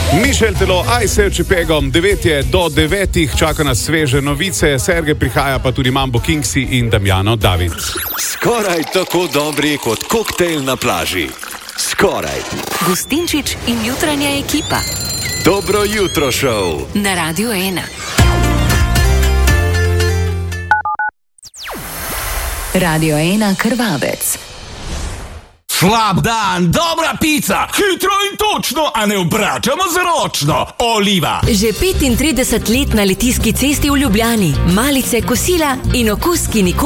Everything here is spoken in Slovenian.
Mišel telo, aj se očepegom, 9 je do 9, čaka nas sveže novice, Sergej prihaja, pa tudi Mambo Kingsi in Damjano David. Skoraj tako dobri kot koktejl na plaži. Skoraj. Gustinčič in jutranja ekipa. Dobro jutro šov. Na Radio 1. Radio 1 Krvavec. Slab dan, dobra pica, hitro in točno, a ne obračamo z ročno. Oliva. Že 35 let na Litijski cesti v Ljubljani. Malice, kosila in okus, ki nikoli